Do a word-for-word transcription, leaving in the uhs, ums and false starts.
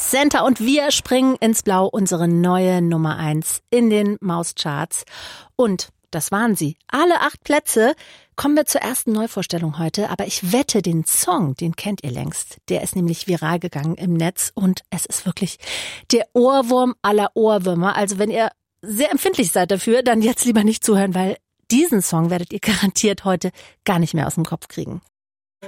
Center und wir springen ins Blau, unsere neue Nummer eins in den Mauscharts. Und das waren sie. Alle acht Plätze. Kommen wir zur ersten Neuvorstellung heute, aber ich wette, den Song, den kennt ihr längst. Der ist nämlich viral gegangen im Netz und es ist wirklich der Ohrwurm aller Ohrwürmer. Also wenn ihr sehr empfindlich seid dafür, dann jetzt lieber nicht zuhören, weil diesen Song werdet ihr garantiert heute gar nicht mehr aus dem Kopf kriegen.